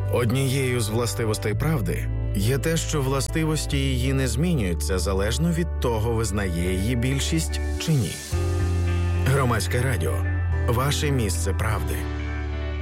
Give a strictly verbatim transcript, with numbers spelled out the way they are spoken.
Однією з властивостей правди є те, що властивості її не змінюються залежно від того, визнає її більшість чи ні. Громадське радіо – ваше місце правди.